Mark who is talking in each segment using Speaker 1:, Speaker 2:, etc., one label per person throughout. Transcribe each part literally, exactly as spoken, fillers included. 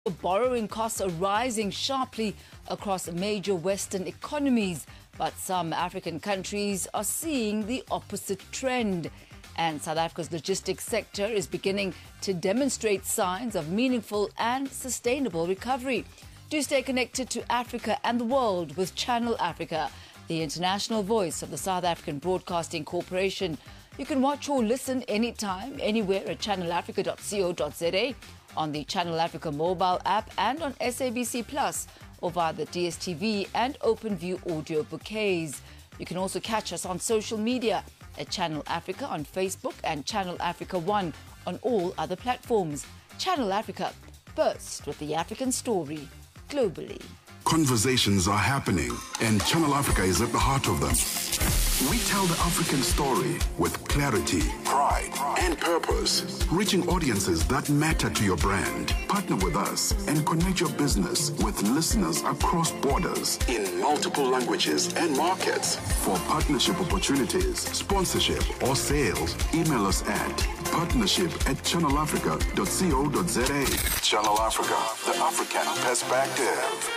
Speaker 1: Borrowing costs are rising sharply across major Western economies, but some African countries are seeing the opposite trend. And South Africa's logistics sector is beginning to demonstrate signs of meaningful and sustainable recovery. Do stay connected to Africa and the world with Channel Africa, the international voice of the South African Broadcasting Corporation. You can watch or listen anytime, anywhere at channel africa dot co dot za, on the Channel Africa mobile app and on S A B C Plus, or via the D S T V and OpenView audio bouquets. You can also catch us on social media at Channel Africa on Facebook and Channel Africa One on all other platforms. Channel Africa, first with the African story globally.
Speaker 2: Conversations are happening, and Channel Africa is at the heart of them. We tell the African story with clarity, pride, and purpose, reaching audiences that matter to your brand. Partner with us and connect your business with listeners across borders in multiple languages and markets. For partnership opportunities, sponsorship, or sales, email us at partnership at channel africa dot co dot za. Channel Africa, the African perspective.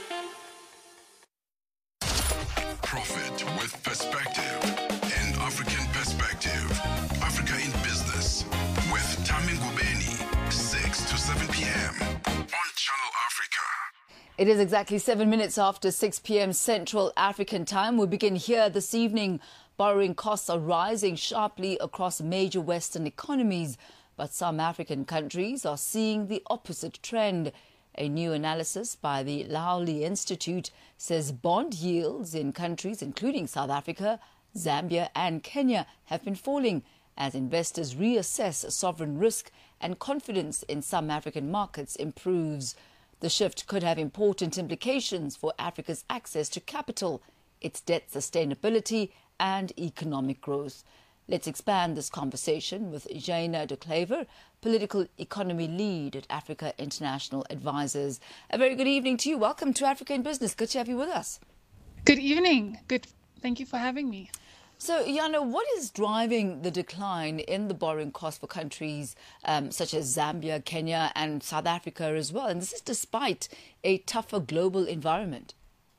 Speaker 2: Profit with perspective and African perspective. Africa in Business with Tami Ngubeni, six to seven p.m. on Channel Africa.
Speaker 1: It is exactly seven minutes after six p.m. Central African time. We begin here this evening. Borrowing costs are rising sharply across major Western economies, but some African countries are seeing the opposite trend. A new analysis by the Lauli Institute says bond yields in countries including South Africa, Zambia and Kenya have been falling as investors reassess sovereign risk and confidence in some African markets improves. The shift could have important implications for Africa's access to capital, its debt sustainability and economic growth. Let's expand this conversation with Jana de Claver, Political Economy Lead at Africa International Advisors. A very good evening to you. Welcome to Africa in Business. Good to have you with us.
Speaker 3: Good evening. Good. Thank you for having me.
Speaker 1: So, Jana, what is driving the decline in the borrowing costs for countries um, such as Zambia, Kenya and South Africa as well? And this is despite a tougher global environment.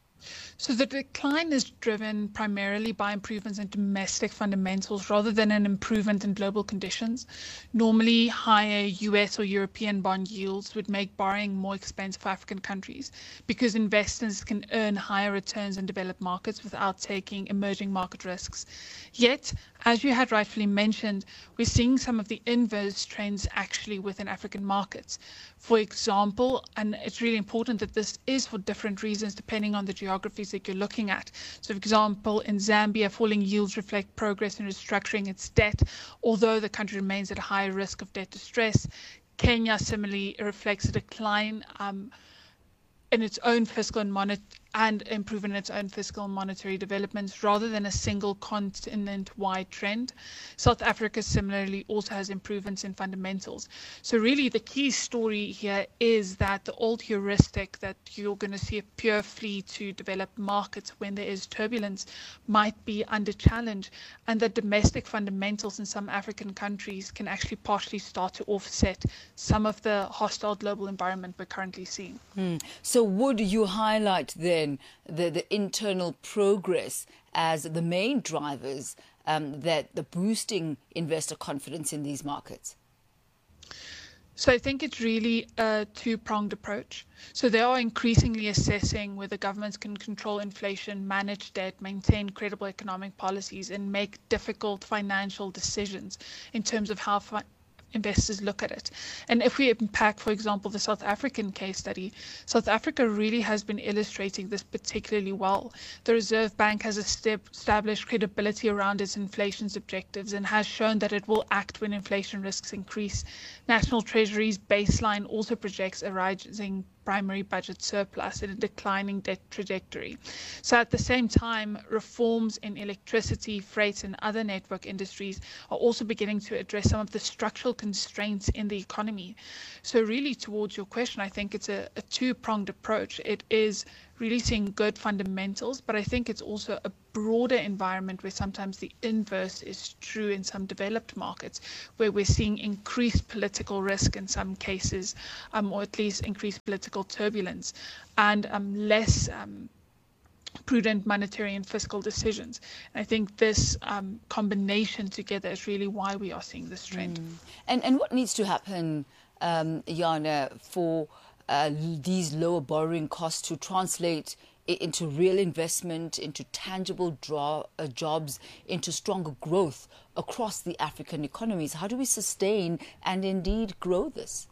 Speaker 3: So the decline is driven primarily by improvements in domestic fundamentals rather than an improvement in global conditions. Normally, higher U S or European bond yields would make borrowing more expensive for African countries because investors can earn higher returns in developed markets without taking emerging market risks. Yet, as you had rightfully mentioned, we're seeing some of the inverse trends actually within African markets. For example, and it's really important that this is for different reasons depending on the geographies that you're looking at. So, for example, in Zambia, falling yields reflect progress in restructuring its debt, although the country remains at a high risk of debt distress. Kenya similarly reflects a decline um, in its own fiscal and monetary and improving its own fiscal and monetary developments rather than a single continent-wide trend. South Africa similarly also has improvements in fundamentals. So really the key story here is that the old heuristic that you're going to see a pure flee to developed markets when there is turbulence might be under challenge, and that domestic fundamentals in some African countries can actually partially start to offset some of the hostile global environment we're currently seeing.
Speaker 1: Mm. So would you highlight then The, the internal progress as the main drivers um, that the boosting investor confidence in these markets?
Speaker 3: So I think it's really a two-pronged approach. So they are increasingly assessing whether governments can control inflation, manage debt, maintain credible economic policies, and make difficult financial decisions in terms of how fi- investors look at it. And if we unpack, for example, the South African case study, South Africa really has been illustrating this particularly well. The Reserve Bank has established credibility around its inflation objectives and has shown that it will act when inflation risks increase. National Treasury's baseline also projects a rising primary budget surplus and a declining debt trajectory. So at the same time, reforms in electricity, freight and other network industries are also beginning to address some of the structural constraints in the economy. So really towards your question, I think it's a, a two-pronged approach. It is really seeing good fundamentals, but I think it's also a broader environment where sometimes the inverse is true in some developed markets, where we're seeing increased political risk in some cases, um, or at least increased political turbulence, and um, less um, prudent monetary and fiscal decisions. And I think this um, combination together is really why we are seeing this trend.
Speaker 1: Mm. And, and what needs to happen, um, Jana, for uh, these lower borrowing costs to translate into real investment, into tangible draw, uh, jobs, into stronger growth across the African economies? How do we sustain and indeed grow this?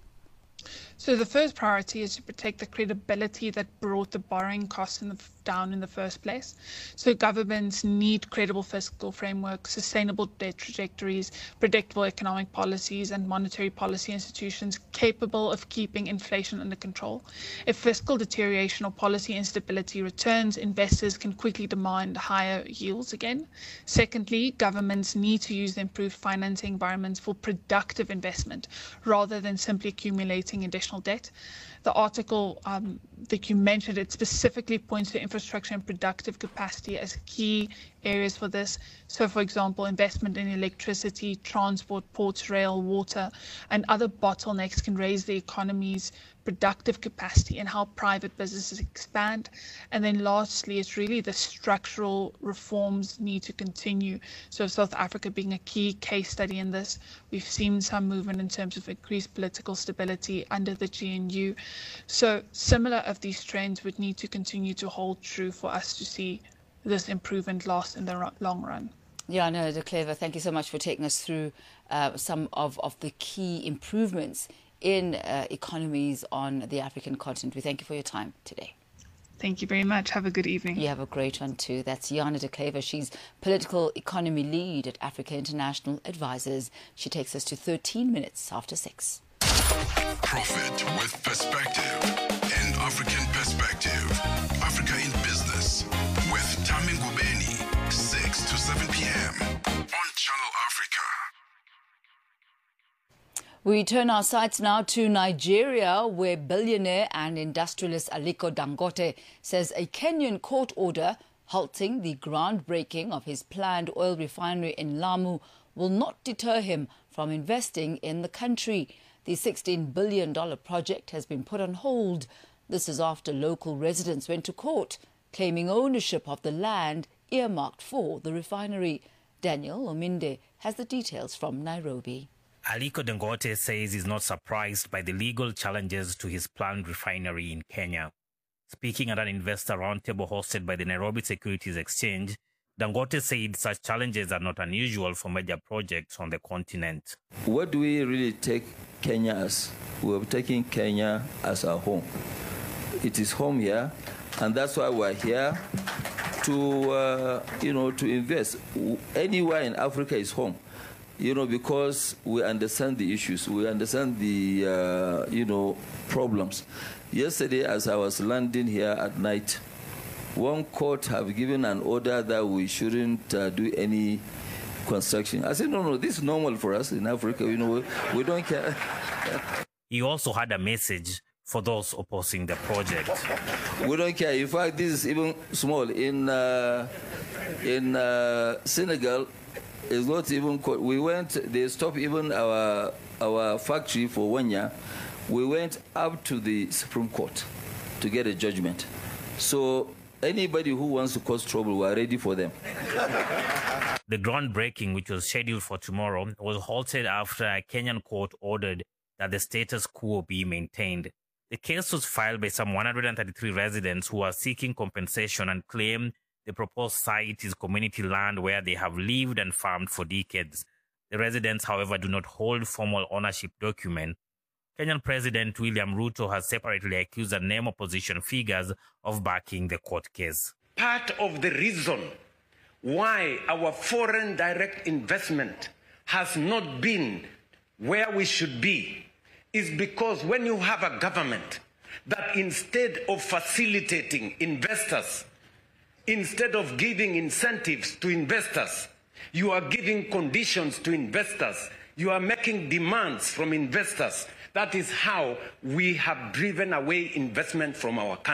Speaker 3: So the first priority is to protect the credibility that brought the borrowing costs in the, down in the first place. So governments need credible fiscal frameworks, sustainable debt trajectories, predictable economic policies, and monetary policy institutions capable of keeping inflation under control. If fiscal deterioration or policy instability returns, investors can quickly demand higher yields again. Secondly, governments need to use the improved financing environments for productive investment rather than simply accumulating additional debt. The article um, that you mentioned, it specifically points to infrastructure and productive capacity as key areas for this. So, for example, investment in electricity, transport, ports, rail, water, and other bottlenecks can raise the economy's productive capacity and help private businesses expand. And then lastly, it's really the structural reforms need to continue. So South Africa being a key case study in this, we've seen some movement in terms of increased political stability under the G N U. So similar of these trends would need to continue to hold true for us to see this improvement last in the long run.
Speaker 1: Jana de Clever, thank you so much for taking us through uh, some of, of the key improvements in uh, economies on the African continent. We thank you for your time today.
Speaker 3: Thank you very much. Have a good evening.
Speaker 1: You have a great one too. That's Jana de Clever. She's political economy lead at Africa International Advisors. She takes us to thirteen minutes after six.
Speaker 2: Profit with perspective and African perspective. Africa in Business with Tami Ngubeni, six to seven p m on Channel Africa.
Speaker 1: We turn our sights now to Nigeria, where billionaire and industrialist Aliko Dangote says a Kenyan court order halting the groundbreaking of his planned oil refinery in Lamu will not deter him from investing in the country. The sixteen billion dollars project has been put on hold. This is after local residents went to court, claiming ownership of the land earmarked for the refinery. Daniel Ominde has the details from Nairobi.
Speaker 4: Aliko Dangote says he's not surprised by the legal challenges to his planned refinery in Kenya. Speaking at an investor roundtable hosted by the Nairobi Securities Exchange, Dangote said such challenges are not unusual for major projects on the continent.
Speaker 5: What do we really take Kenya as? We're taking Kenya as our home. It is home here, and that's why we're here to, uh, you know, to invest. Anywhere in Africa is home. You know, because we understand the issues, we understand the, uh, you know, problems. Yesterday, as I was landing here at night, one court have given an order that we shouldn't uh, do any construction. I said, no, no, this is normal for us in Africa. You know, we, we don't care.
Speaker 4: He also had a message for those opposing the project.
Speaker 5: We don't care. In fact, this is even small. In, uh, in uh, Senegal, it's not even, we went, they stopped even our our factory for one year. We went up to the Supreme Court to get a judgment. So anybody who wants to cause trouble, we're ready for them.
Speaker 4: The groundbreaking, which was scheduled for tomorrow, was halted after a Kenyan court ordered that the status quo be maintained. The case was filed by some one hundred thirty-three residents who are seeking compensation and claim the proposed site is community land where they have lived and farmed for decades. The residents, however, do not hold formal ownership document. Kenyan President William Ruto has separately accused the name opposition figures of backing the court case.
Speaker 6: Part of the reason why our foreign direct investment has not been where we should be is because when you have a government that instead of facilitating investors, instead of giving incentives to investors, you are giving conditions to investors. You are making demands from investors. That is how we have driven away investment from our country.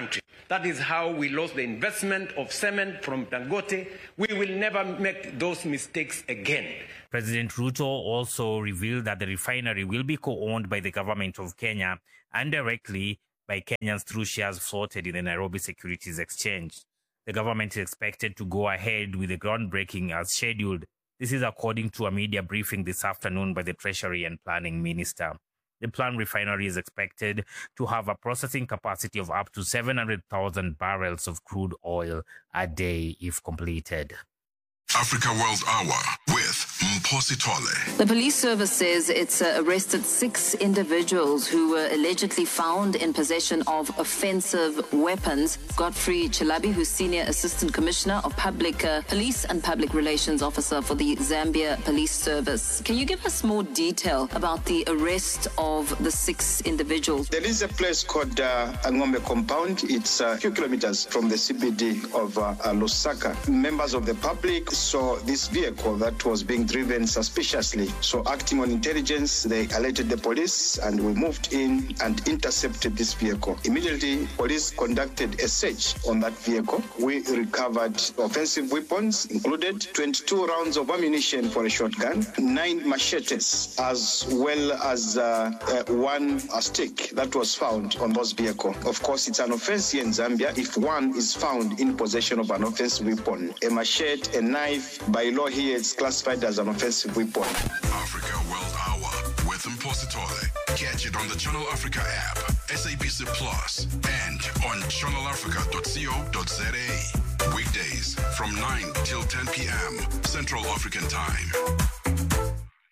Speaker 6: That is how we lost the investment of cement from Dangote. We will never make those mistakes again.
Speaker 4: President Ruto also revealed that the refinery will be co-owned by the government of Kenya and directly by Kenyans through shares floated in the Nairobi Securities Exchange. The government is expected to go ahead with the groundbreaking as scheduled. This is according to a media briefing this afternoon by the Treasury and Planning Minister. The planned refinery is expected to have a processing capacity of up to seven hundred thousand barrels of crude oil a day if completed.
Speaker 2: Africa World Hour with Mposi Tole.
Speaker 7: The police service says it's uh, arrested six individuals who were allegedly found in possession of offensive weapons. Godfrey Chilabi, who's Senior Assistant Commissioner of Public uh, Police and Public Relations Officer for the Zambia Police Service. Can you give us more detail about the arrest of the six individuals?
Speaker 8: There is a place called uh, Angombe Compound. It's a few kilometers from the C B D of uh, Lusaka. Members of the public saw this vehicle that was being driven suspiciously. So acting on intelligence, they alerted the police and we moved in and intercepted this vehicle. Immediately, police conducted a search on that vehicle. We recovered offensive weapons, included twenty-two rounds of ammunition for a shotgun, nine machetes, as well as uh, uh, one uh, stick that was found on those vehicles. Of course, it's an offense here in Zambia if one is found in possession of an offensive weapon. A machete, a knife, by law here, it's classified as an offensive weapon.
Speaker 2: Africa World Hour with Mposi Tole. Catch it on the Channel Africa app, S A B C Plus, and on channel africa dot co dot za. Weekdays from nine till ten p.m. Central African Time.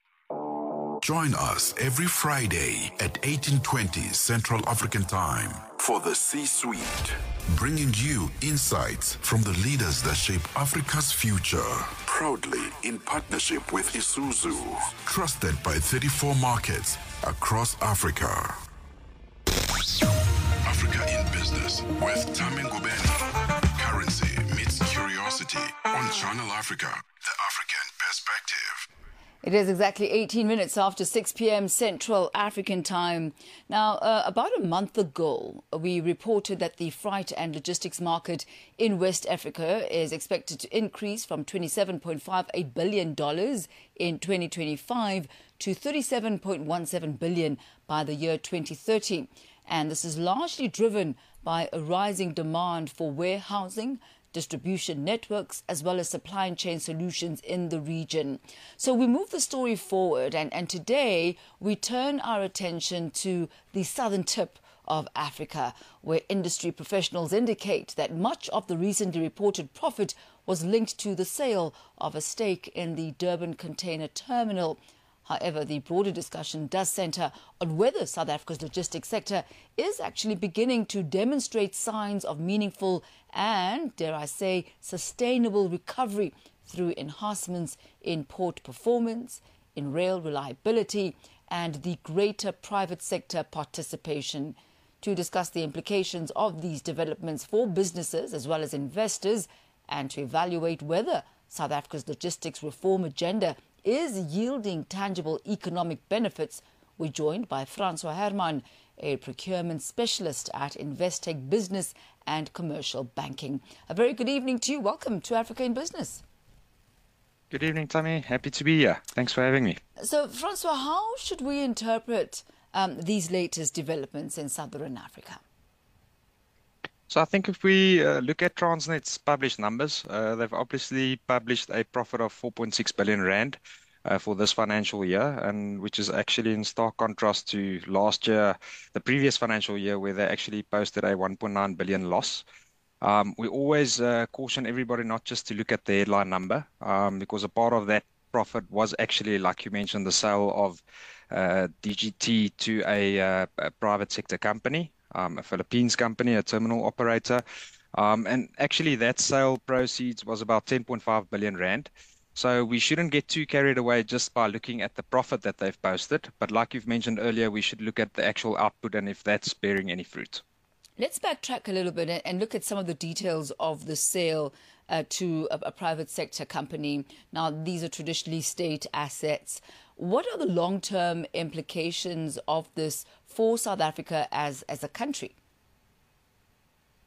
Speaker 2: Join us every Friday at eighteen twenty Central African Time for the C-Suite, bringing you insights from the leaders that shape Africa's future. Proudly in partnership with Isuzu, trusted by thirty-four markets across Africa. Africa in Business with Tami Ngubeni. Currency meets curiosity on Channel Africa, the African perspective.
Speaker 1: It is exactly eighteen minutes after six p.m. Central African Time. Now, uh, about a month ago, we reported that the freight and logistics market in West Africa is expected to increase from twenty-seven point five eight billion dollars in twenty twenty-five to thirty-seven point one seven billion dollars by the year twenty thirty. And this is largely driven by a rising demand for warehousing, distribution networks, as well as supply chain solutions in the region. So we move the story forward, and, and today we turn our attention to the southern tip of Africa, where industry professionals indicate that much of the recently reported profit was linked to the sale of a stake in the Durban Container Terminal. However, the broader discussion does centre on whether South Africa's logistics sector is actually beginning to demonstrate signs of meaningful and, dare I say, sustainable recovery through enhancements in port performance, in rail reliability, and the greater private sector participation. To discuss the implications of these developments for businesses as well as investors, and to evaluate whether South Africa's logistics reform agenda is yielding tangible economic benefits, we're joined by Francois Herman, a procurement specialist at Investec Business and Commercial Banking. A very good evening to you. Welcome to Africa in Business.
Speaker 9: Good evening, Tammy. Happy to be here. Thanks for having me.
Speaker 1: So, Francois, how should we interpret um, these latest developments in Southern Africa?
Speaker 9: So I think if we uh, look at Transnet's published numbers, uh, they've obviously published a profit of four point six billion rand uh, for this financial year, and which is actually in stark contrast to last year, the previous financial year, where they actually posted a one point nine billion loss. Um, we always uh, caution everybody not just to look at the headline number, um, because a part of that profit was actually, like you mentioned, the sale of uh, D G T to a, uh, a private sector company. Um, a Philippines company, a terminal operator. Um, and actually that sale proceeds was about ten point five billion rand. So we shouldn't get too carried away just by looking at the profit that they've posted. But like you've mentioned earlier, we should look at the actual output and if that's bearing any fruit.
Speaker 1: Let's backtrack a little bit and look at some of the details of the sale uh, to a, a private sector company. Now, these are traditionally state assets. What are the long-term implications of this for South Africa as, as a country?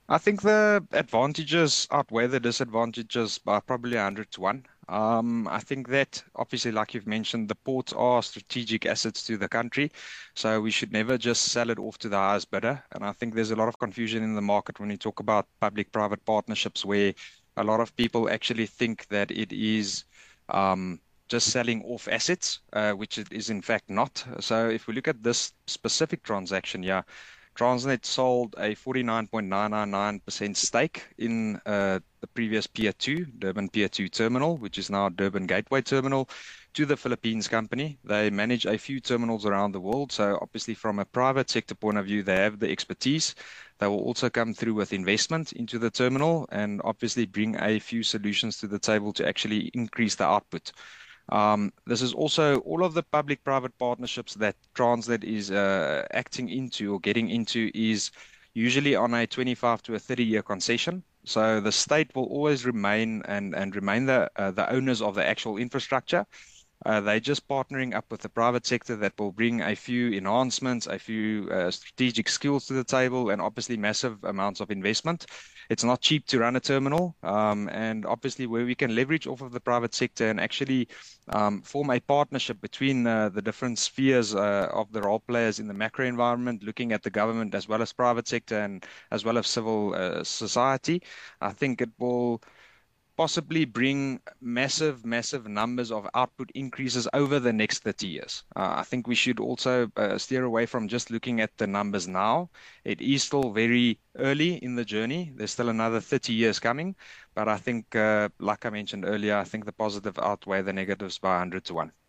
Speaker 9: I think the advantages outweigh the disadvantages by probably one hundred to one. Um, I think that obviously, like you've mentioned, the ports are strategic assets to the country, so we should never just sell it off to the highest bidder. And I think there's a lot of confusion in the market when you talk about public-private partnerships, where a lot of people actually think that it is um, just selling off assets, uh, which it is in fact not. So if we look at this specific transaction, yeah. Transnet sold a forty-nine point nine nine nine percent stake in uh, the previous Pier two, Durban Pier two terminal, which is now Durban Gateway Terminal, to the Philippines company. They manage a few terminals around the world. So obviously from a private sector point of view, they have the expertise. They will also come through with investment into the terminal and obviously bring a few solutions to the table to actually increase the output. Um, this is also all of the public-private partnerships that Transnet is uh, acting into or getting into is usually on a twenty-five to a thirty year concession. So the state will always remain and, and remain the, uh, the owners of the actual infrastructure. Uh, they're just partnering up with the private sector that will bring a few enhancements, a few uh, strategic skills to the table, and obviously massive amounts of investment. It's not cheap to run a terminal, um, and obviously where we can leverage off of the private sector and actually um, form a partnership between uh, the different spheres uh, of the role players in the macro environment, looking at the government as well as private sector and as well as civil uh, society. I think it will possibly bring massive, massive numbers of output increases over the next thirty years. Uh, I think we should also uh, steer away from just looking at the numbers now. It is still very early in the journey. There's still another thirty years coming. But I think, uh, like I mentioned earlier, I think the positive outweigh the negatives by one hundred to one.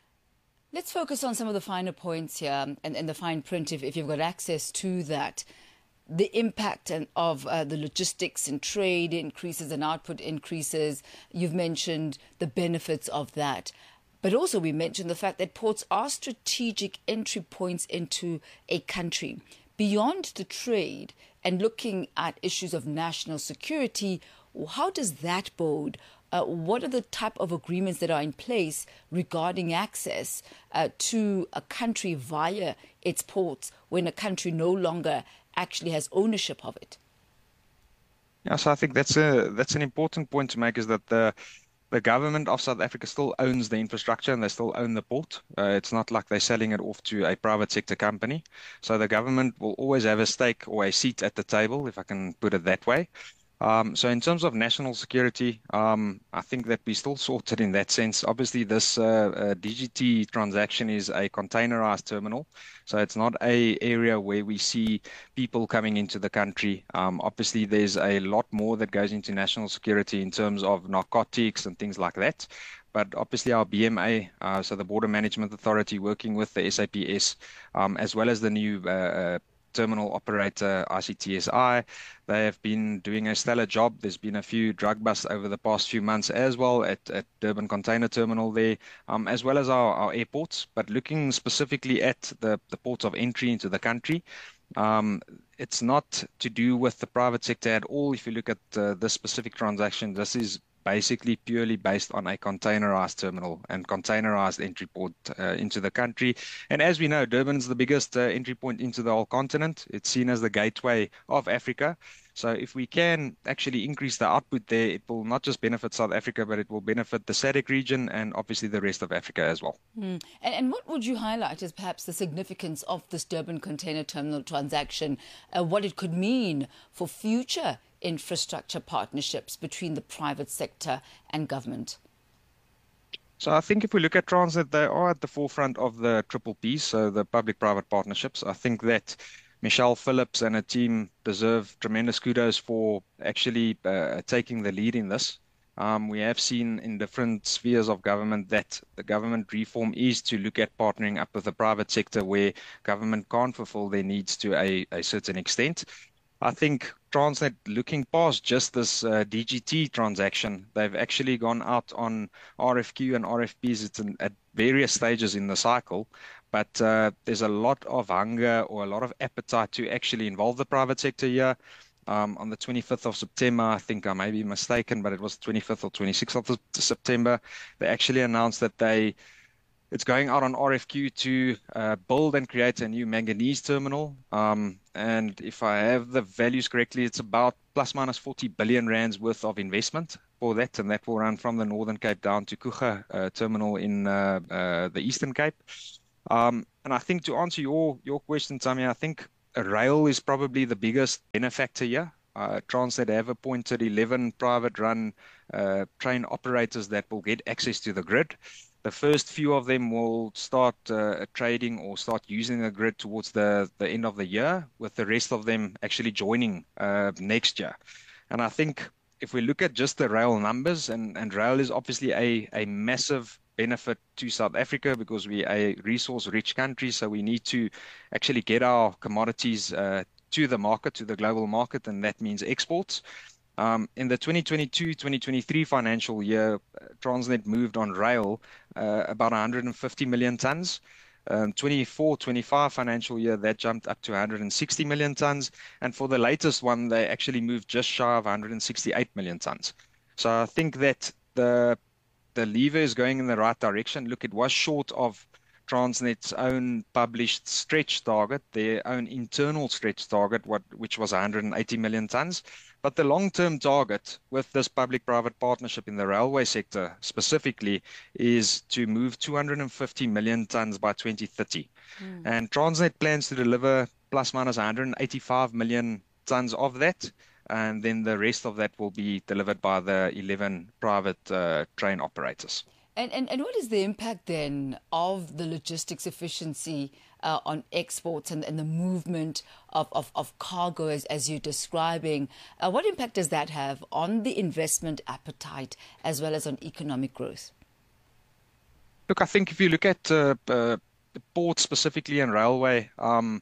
Speaker 1: Let's focus on some of the finer points here and, and the fine print, if, if you've got access to that. The impact and of uh, the logistics and trade increases and output increases. You've mentioned the benefits of that. But also we mentioned the fact that ports are strategic entry points into a country. Beyond the trade and looking at issues of national security, how does that bode? Uh, what are the type of agreements that are in place regarding access uh, to a country via its ports when a country no longer actually has ownership of it?
Speaker 9: Yeah, so I think that's a that's an important point to make, is that the the government of South Africa still owns the infrastructure and they still own the port. Uh, it's not like they're selling it off to a private sector company. So the government will always have a stake or a seat at the table, if I can put it that way. Um, so in terms of national security, um, I think that we still sorted in that sense. Obviously, this uh, uh, D G T transaction is a containerized terminal. So it's not a area where we see people coming into the country. Um, obviously, there's a lot more that goes into national security in terms of narcotics and things like that. But obviously our B M A, uh, so the Border Management Authority, working with the S A P S, um, as well as the new uh, uh, terminal operator I C T S I. They have been doing a stellar job. There's been a few drug busts over the past few months as well at, at Durban Container Terminal there, um, as well as our, our airports. But looking specifically at the, the ports of entry into the country, um, it's not to do with the private sector at all. If you look at uh, this specific transaction, this is basically purely based on a containerized terminal and containerized entry port uh, into the country. And as we know, Durban's the biggest uh, entry point into the whole continent. It's seen as the gateway of Africa. So if we can actually increase the output there, it will not just benefit South Africa, but it will benefit the S A D C region and obviously the rest of Africa as well.
Speaker 1: Mm. And, and what would you highlight as perhaps the significance of this Durban Container Terminal transaction, uh, what it could mean for future infrastructure partnerships between the private sector and government?
Speaker 9: So I think if we look at Transnet, they are at the forefront of the triple P, so the public-private partnerships. I think that Michelle Phillips and her team deserve tremendous kudos for actually uh, taking the lead in this. Um, we have seen in different spheres of government that the government reform is to look at partnering up with the private sector where government can't fulfill their needs to a, a certain extent. I think Transnet, looking past just this uh, D G T transaction, they've actually gone out on R F Q and R F Ps. It's in, at various stages in the cycle, but uh, there's a lot of hunger or a lot of appetite to actually involve the private sector here. Um, on the twenty-fifth of September, I think I may be mistaken, but it was twenty-fifth or twenty-sixth of September, they actually announced that they it's going out on R F Q to uh, build and create a new manganese terminal. Um, and if I have the values correctly, it's about plus minus forty billion rands worth of investment for that. And that will run from the Northern Cape down to Kucha uh, terminal in uh, uh, the Eastern Cape. Um, and I think to answer your, your question, Tammy, I think rail is probably the biggest benefactor here. Uh, Transnet have appointed eleven private run uh, train operators that will get access to the grid. The first few of them will start uh, trading or start using the grid towards the, the end of the year, with the rest of them actually joining uh, next year. And I think if we look at just the rail numbers, and, and rail is obviously a, a massive benefit to South Africa because we're a resource-rich country, so we need to actually get our commodities uh, to the market, to the global market, and that means exports. Um, in the twenty twenty-two twenty twenty-three financial year, Transnet moved on rail uh, about one hundred fifty million tons. Um, twenty-four twenty-five financial year, that jumped up to one hundred sixty million tons. And for the latest one, they actually moved just shy of one hundred sixty-eight million tons. So I think that the, the lever is going in the right direction. Look, it was short of Transnet's own published stretch target, their own internal stretch target, what, which was one hundred eighty million tons. But the long-term target with this public-private partnership in the railway sector specifically is to move two hundred fifty million tons by twenty thirty. Mm. And Transnet plans to deliver plus minus one hundred eighty-five million tons of that. And then the rest of that will be delivered by the eleven private uh, train operators.
Speaker 1: And, and and what is the impact then of the logistics efficiency uh, on exports and, and the movement of, of, of cargo as, as you're describing? Uh, what impact does that have on the investment appetite as well as on economic growth?
Speaker 9: Look, I think if you look at uh, uh, ports specifically and railway, um,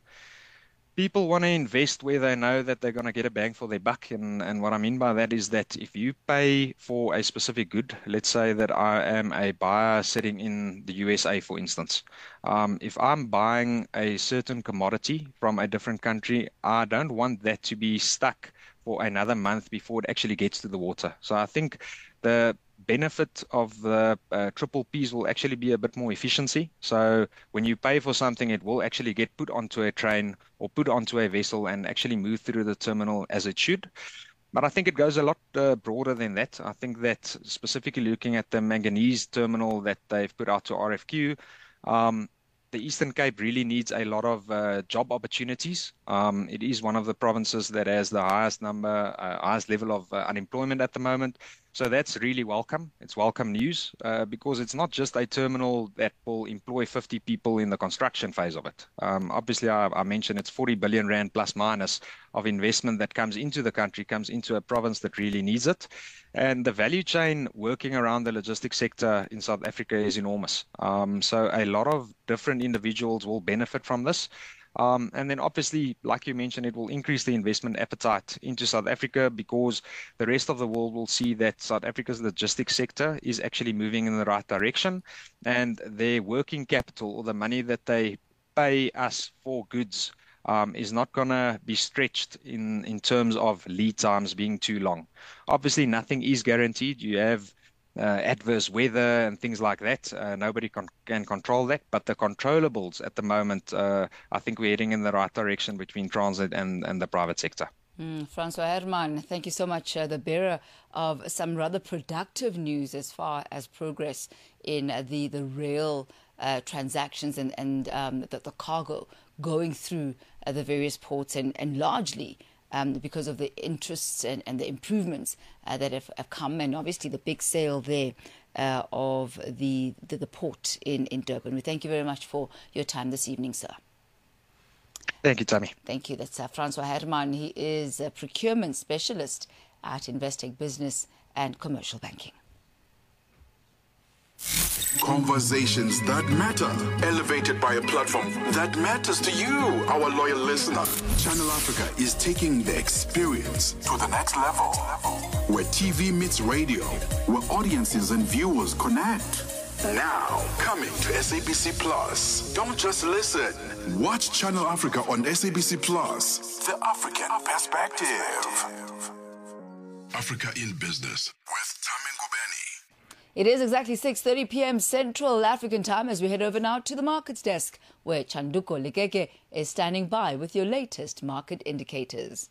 Speaker 9: people want to invest where they know that they're going to get a bang for their buck. And, and what I mean by that is that if you pay for a specific good, let's say that I am a buyer sitting in the U S A, for instance. Um, if I'm buying a certain commodity from a different country, I don't want that to be stuck for another month before it actually gets to the water. So I think the benefit of the uh, triple Ps will actually be a bit more efficiency. So when you pay for something, it will actually get put onto a train or put onto a vessel and actually move through the terminal as it should. But I think it goes a lot uh, broader than that. I think that specifically looking at the manganese terminal that they've put out to R F Q, um, the Eastern Cape really needs a lot of uh, job opportunities. Um, it is one of the provinces that has the highest number, uh, highest level of uh, unemployment at the moment. So that's really welcome. It's welcome news uh, because it's not just a terminal that will employ fifty people in the construction phase of it. Um, obviously, I, I mentioned it's forty billion rand plus minus of investment that comes into the country, comes into a province that really needs it. And the value chain working around the logistics sector in South Africa is enormous. Um, so a lot of different individuals will benefit from this. Um, and then obviously, like you mentioned, it will increase the investment appetite into South Africa because the rest of the world will see that South Africa's logistics sector is actually moving in the right direction, and their working capital, or the money that they pay us for goods, um, is not going to be stretched in, in terms of lead times being too long. Obviously, nothing is guaranteed. You have Uh, adverse weather and things like that. Uh, nobody con- can control that, but the controllables at the moment, uh, I think we're heading in the right direction between Transnet and, and the private sector.
Speaker 1: Mm, Francois Herman, thank you so much. Uh, the bearer of some rather productive news as far as progress in uh, the, the rail uh, transactions and, and um, the, the cargo going through uh, the various ports and, and largely Um, because of the interests and, and the improvements uh, that have, have come, and obviously the big sale there uh, of the, the the port in, in Durban. We thank you very much for your time this evening, sir.
Speaker 9: Thank you, Tammy.
Speaker 1: Thank you. That's uh, Francois Herman. He is a procurement specialist at Investec Business and Commercial Banking.
Speaker 2: Conversations that matter, elevated by a platform that matters to you, our loyal listener. Channel Africa is taking the experience to the next level, where T V meets radio, where audiences and viewers connect. Now, coming to S A B C Plus. Don't just listen. Watch Channel Africa on S A B C Plus. The African Perspective. Africa in Business with Tami Ngubeni.
Speaker 1: It is exactly six thirty p m Central African time as we head over now to the markets desk, where Chanduko Ligege is standing by with your latest market indicators.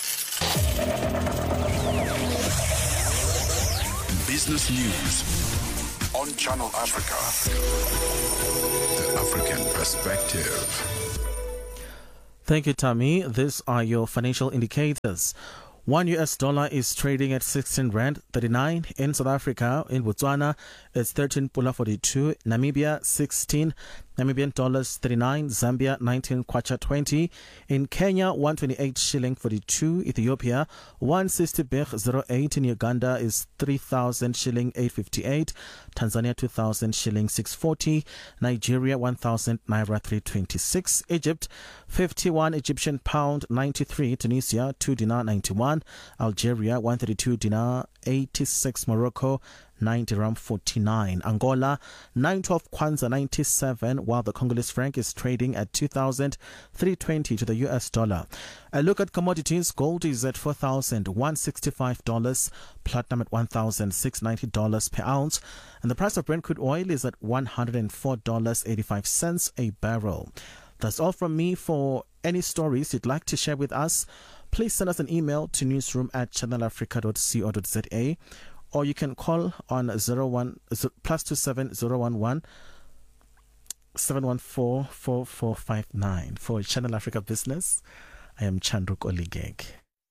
Speaker 2: Business news on Channel Africa. The African perspective.
Speaker 10: Thank you, Tammy. These are your financial indicators. One U S dollar is trading at sixteen rand thirty-nine. In South Africa, in Botswana, it's thirteen pula forty-two. Namibia, sixteen Namibian dollars thirty-nine. Zambia, nineteen kwacha twenty. In Kenya, one twenty-eight shilling forty-two. Ethiopia, one sixty birr zero eight. In Uganda is three thousand shilling eight fifty-eight. Tanzania, two thousand shilling six forty. Nigeria, one thousand naira three twenty-six. Egypt, fifty-one Egyptian pound ninety-three. Tunisia, two dinar ninety-one. Algeria, one thirty-two dinar eighty-six. Morocco, ninety rand forty-nine. Angola, nine twelve kwanza ninety-seven, while the Congolese franc is trading at two thousand three hundred twenty to the U S dollar. A look at commodities. Gold is at four thousand one hundred sixty-five dollars, platinum at one thousand six hundred ninety dollars per ounce, and the price of Brent crude oil is at one hundred four dollars and eighty-five cents a barrel. That's all from me. For any stories you'd like to share with us, please send us an email to newsroom at channel africa dot co dot za, or you can call on zero one plus two seven zero one one seven one four four four five nine. For Channel Africa Business, I am Chanduko Ligege.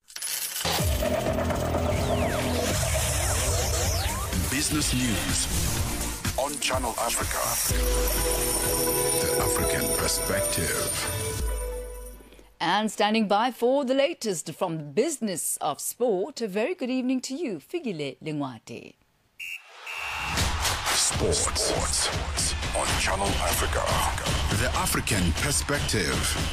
Speaker 2: Business news on Channel Africa. The African perspective.
Speaker 1: And standing by for the latest from the business of sport, a very good evening to you, Figile Lingwate.
Speaker 2: Sports. Sports on Channel Africa. The African perspective.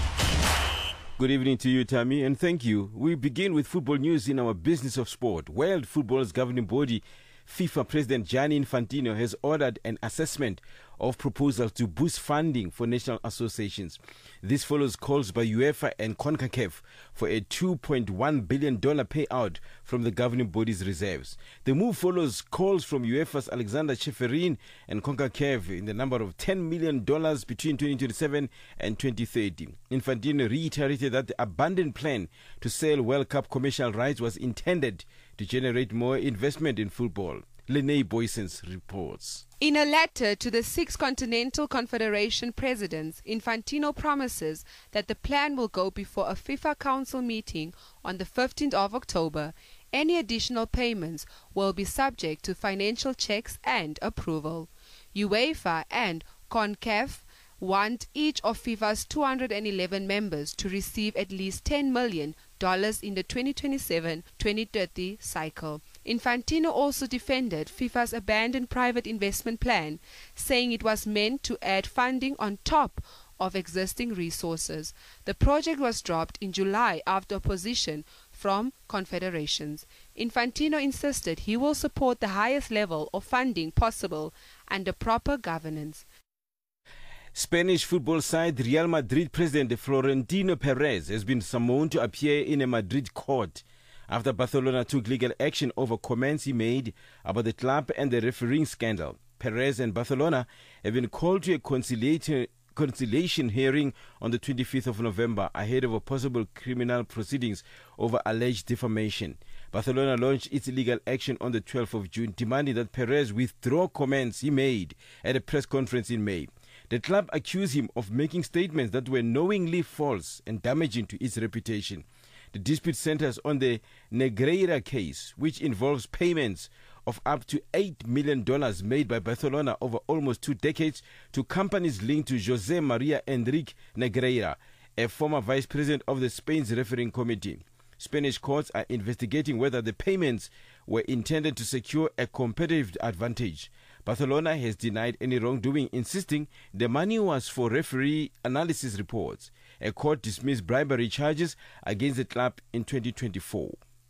Speaker 11: Good evening to you, Tammy, and thank you. We begin with football news in our business of sport. World Football's governing body, FIFA President Gianni Infantino, has ordered an assessment of proposals to boost funding for national associations. This follows calls by UEFA and CONCACAF for a two point one billion dollars payout from the governing body's reserves. The move follows calls from UEFA's Alexander Cheferin and CONCACAF in the number of ten million dollars between twenty twenty-seven and twenty thirty. Infantino reiterated that the abandoned plan to sell World Cup commercial rights was intended to generate more investment in football. Lene Boysens reports.
Speaker 12: In a letter to the six Continental Confederation presidents, Infantino promises that the plan will go before a FIFA Council meeting on the fifteenth of October. Any additional payments will be subject to financial checks and approval. UEFA and CONCACAF want each of FIFA's two hundred eleven members to receive at least ten million dollars in the twenty twenty-seven twenty thirty cycle. Infantino also defended FIFA's abandoned private investment plan, saying it was meant to add funding on top of existing resources. The project was dropped in July after opposition from confederations. Infantino insisted he will support the highest level of funding possible under proper governance.
Speaker 11: Spanish football side Real Madrid president Florentino Perez has been summoned to appear in a Madrid court after Barcelona took legal action over comments he made about the club and the refereeing scandal. Perez and Barcelona have been called to a conciliation conciliation hearing on the twenty-fifth of November ahead of a possible criminal proceedings over alleged defamation. Barcelona launched its legal action on the twelfth of June, demanding that Perez withdraw comments he made at a press conference in May. The club accused him of making statements that were knowingly false and damaging to its reputation. The dispute centers on the Negreira case, which involves payments of up to eight million dollars made by Barcelona over almost two decades to companies linked to José María Enrique Negreira, a former vice president of the Spain's refereeing committee. Spanish courts are investigating whether the payments were intended to secure a competitive advantage. Barcelona has denied any wrongdoing, insisting the money was for referee analysis reports. A court dismissed bribery charges against the club in twenty twenty-four.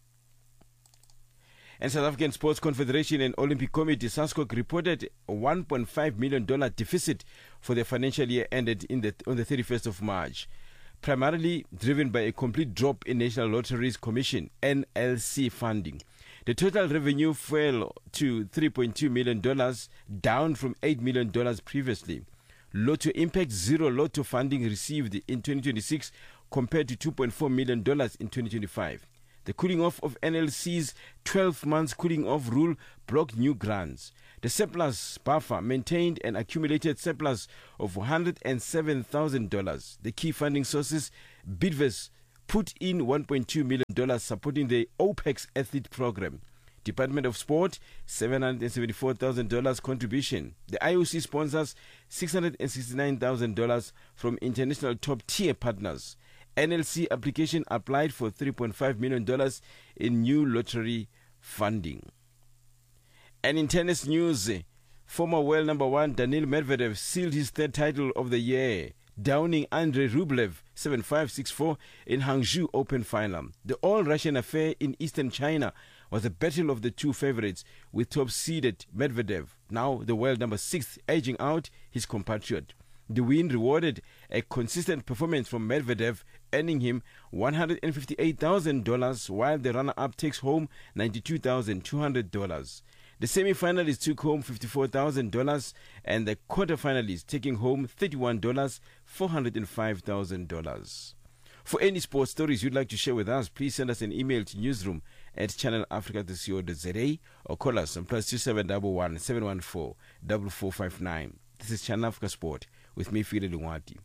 Speaker 11: And South African Sports Confederation and Olympic Committee, SASCOC, reported a one point five million dollars deficit for the financial year ended in the, on the thirty-first of March, primarily driven by a complete drop in National Lotteries Commission N L C funding. The total revenue fell to three point two million dollars, down from eight million dollars previously. Lotto Impact Zero Lotto funding received in twenty twenty-six compared to two point four million dollars in twenty twenty-five. The cooling off of N L C's twelve months cooling off rule blocked new grants. The surplus buffer maintained an accumulated surplus of one hundred seven thousand dollars. The key funding sources, Bidvest, put in one point two million dollars supporting the OPEX athlete program. Department of Sport, seven hundred seventy-four thousand dollars contribution. The I O C sponsors six hundred sixty-nine thousand dollars from international top-tier partners. N L C application applied for three point five million dollars in new lottery funding. And in tennis news, former world number one Daniil Medvedev sealed his third title of the year, downing Andrei Rublev seven five six four in Hangzhou Open final. The all-Russian affair in eastern China was a battle of the two favorites, with top-seeded Medvedev, now the world number six, edging out his compatriot. The win rewarded a consistent performance from Medvedev, earning him one hundred fifty-eight thousand dollars, while the runner-up takes home ninety-two thousand two hundred dollars. The semi-finalists took home fifty-four thousand dollars, and the quarter-finalists taking home thirty-one thousand four hundred five dollars. For any sports stories you'd like to share with us, please send us an email to newsroom at channel africa dot co dot za or call us on plus two seven one one seven one four four four five nine. This is Channel Africa Sport with me, File Lungwati.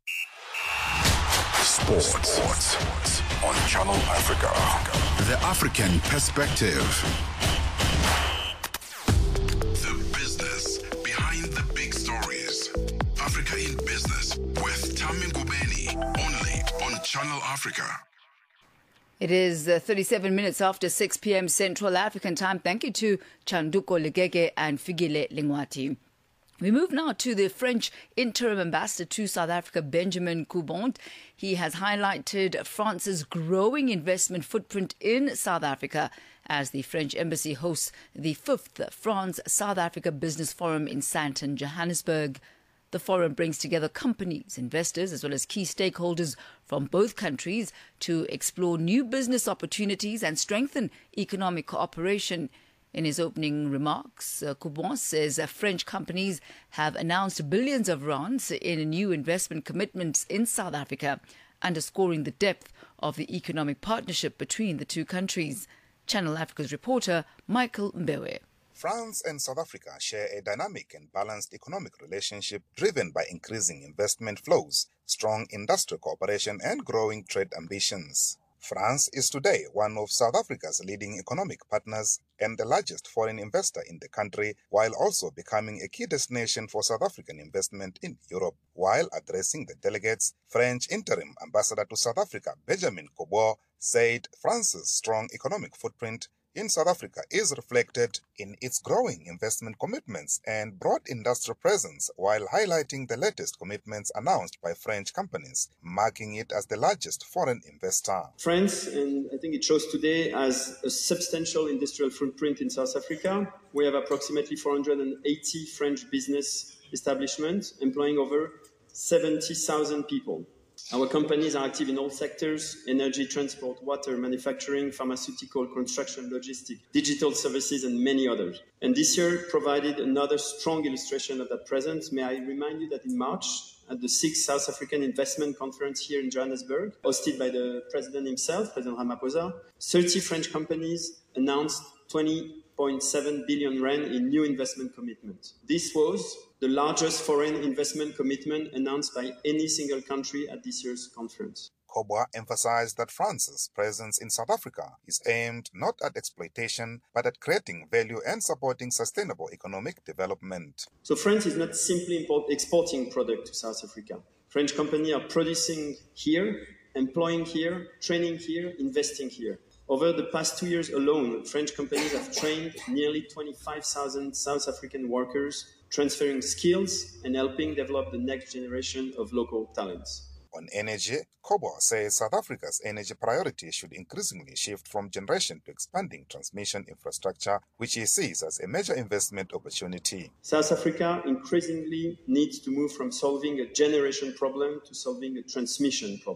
Speaker 2: Sports. Sports on Channel Africa. The African perspective. The business behind the big stories. Africa in Business with Tami Ngubeni, only on Channel Africa.
Speaker 1: It is uh, thirty-seven minutes after six p.m. Central African time. Thank you to Chanduko Legege and Figile Lingwati. We move now to the French interim ambassador to South Africa, Benjamin Coubont. He has highlighted France's growing investment footprint in South Africa as the French embassy hosts the fifth France-South Africa Business Forum in Sandton, Johannesburg. The forum brings together companies, investors, as well as key stakeholders from both countries to explore new business opportunities and strengthen economic cooperation. In his opening remarks, uh, Coubont says uh, French companies have announced billions of rands in new investment commitments in South Africa, underscoring the depth of the economic partnership between the two countries. Channel Africa's reporter, Michael Mbewe.
Speaker 13: France and South Africa share a dynamic and balanced economic relationship driven by increasing investment flows, strong industrial cooperation, and growing trade ambitions. France is today one of South Africa's leading economic partners and the largest foreign investor in the country, while also becoming a key destination for South African investment in Europe. While addressing the delegates, French interim ambassador to South Africa, Benjamin Coubont, said France's strong economic footprint in South Africa is reflected in its growing investment commitments and broad industrial presence, while highlighting the latest commitments announced by French companies, marking it as the largest foreign investor.
Speaker 14: France, and I think it shows today, has a substantial industrial footprint in South Africa. We have approximately four hundred eighty French business establishments employing over seventy thousand people. Our companies are active in all sectors: energy, transport, water, manufacturing, pharmaceutical, construction, logistics, digital services, and many others. And this year provided another strong illustration of that presence. May I remind you that in March, at the sixth South African Investment Conference here in Johannesburg, hosted by the President himself, President Ramaphosa, thirty French companies announced twenty point seven billion rand in new investment commitments. This was the largest foreign investment commitment announced by any single country at this year's conference.
Speaker 13: Coubont emphasized that France's presence in South Africa is aimed not at exploitation, but at creating value and supporting sustainable economic development.
Speaker 14: So France is not simply import, exporting product to South Africa. French companies are producing here, employing here, training here, investing here. Over the past two years alone, French companies have trained nearly twenty-five thousand South African workers, transferring skills and helping develop the next generation of local talents.
Speaker 13: On energy, Coubont says South Africa's energy priority should increasingly shift from generation to expanding transmission infrastructure, which he sees as a major investment opportunity.
Speaker 14: South Africa increasingly needs to move from solving a generation problem to solving a transmission problem.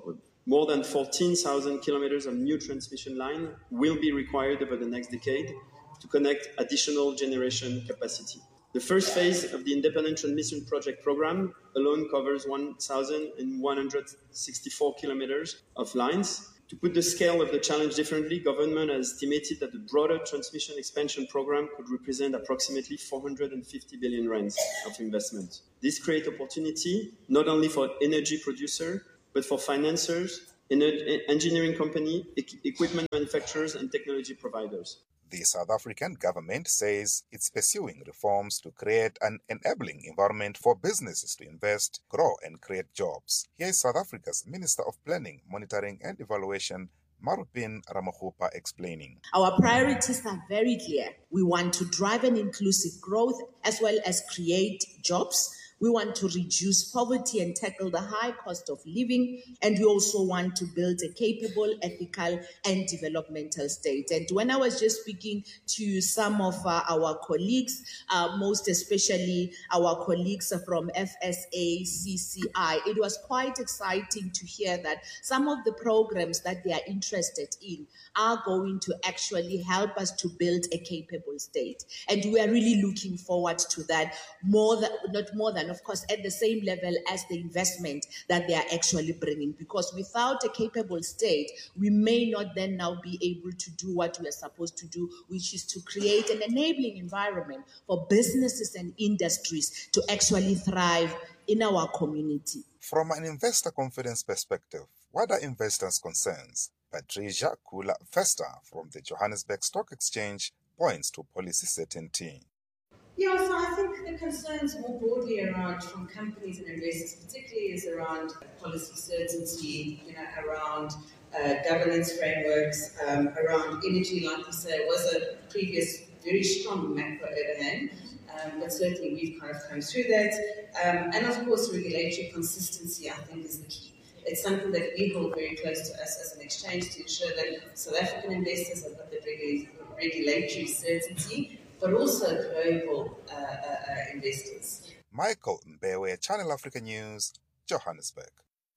Speaker 14: More than fourteen thousand kilometers of new transmission line will be required over the next decade to connect additional generation capacity. The first phase of the Independent Transmission Project program alone covers one thousand one hundred sixty-four kilometers of lines. To put the scale of the challenge differently, government has estimated that the broader transmission expansion program could represent approximately four hundred fifty billion rands of investment. This creates opportunity not only for energy producers, but for financiers, engineering companies, equipment manufacturers, and technology providers.
Speaker 13: The South African government says it's pursuing reforms to create an enabling environment for businesses to invest, grow and create jobs. Here is South Africa's Minister of Planning, Monitoring and Evaluation, Marupin Ramakgopa, explaining.
Speaker 15: Our priorities are very clear. We want to drive an inclusive growth as well as create jobs. We want to reduce poverty and tackle the high cost of living. And we also want to build a capable, ethical, and developmental state. And when I was just speaking to some of uh, our colleagues, uh, most especially our colleagues from F S A C C I, it was quite exciting to hear that some of the programs that they are interested in are going to actually help us to build a capable state. And we are really looking forward to that, more than, not more than, of course, at the same level as the investment that they are actually bringing. Because without a capable state, we may not then now be able to do what we are supposed to do, which is to create an enabling environment for businesses and industries to actually thrive in our community.
Speaker 13: From an investor confidence perspective, what are investors' concerns? Patricia Kula Vesta from the Johannesburg Stock Exchange points to policy certainty.
Speaker 16: Yeah, so I think the concerns more broadly around from companies and investors particularly is around policy certainty, you know, around uh, governance frameworks, um, around energy, like you say, it was a previous very strong macro overhang, um, but certainly we've kind of come through that. Um, and of course, regulatory consistency, I think, is the key. It's something that we hold very close to us as an exchange to ensure that South African investors have got the regulatory certainty, but also global uh, uh, uh, investors.
Speaker 13: Michael Mbewe, Channel Africa News, Johannesburg.